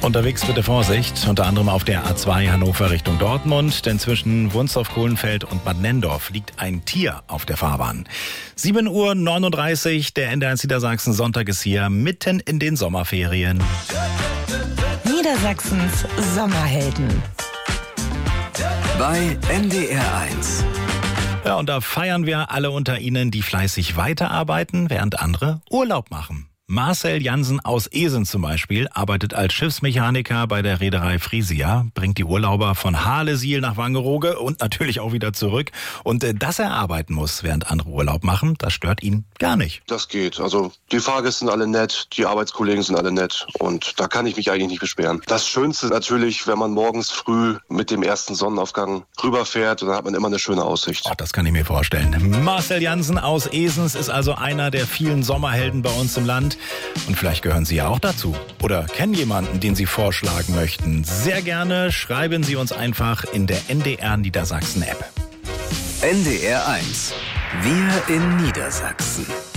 Unterwegs bitte Vorsicht, unter anderem auf der A2 Hannover Richtung Dortmund, denn zwischen Wunsdorf-Kohlenfeld und Bad Nenndorf liegt ein Tier auf der Fahrbahn. 7:39 Uhr, der NDR Niedersachsen Sonntag ist hier, mitten in den Sommerferien. Niedersachsens Sommerhelden. Bei NDR 1. Ja, und da feiern wir alle unter Ihnen, die fleißig weiterarbeiten, während andere Urlaub machen. Marcel Jansen aus Esens zum Beispiel arbeitet als Schiffsmechaniker bei der Reederei Frisia, bringt die Urlauber von Harlesiel nach Wangerooge und natürlich auch wieder zurück. Und dass er arbeiten muss, während andere Urlaub machen, das stört ihn gar nicht. Das geht. Also die Fahrgäste sind alle nett, die Arbeitskollegen sind alle nett und da kann ich mich eigentlich nicht beschweren. Das Schönste natürlich, wenn man morgens früh mit dem ersten Sonnenaufgang rüberfährt und dann hat man immer eine schöne Aussicht. Ach, das kann ich mir vorstellen. Marcel Jansen aus Esens ist also einer der vielen Sommerhelden bei uns im Land. Und vielleicht gehören Sie ja auch dazu. Oder kennen jemanden, den Sie vorschlagen möchten. Sehr gerne schreiben Sie uns einfach in der NDR Niedersachsen App. NDR 1. Wir in Niedersachsen.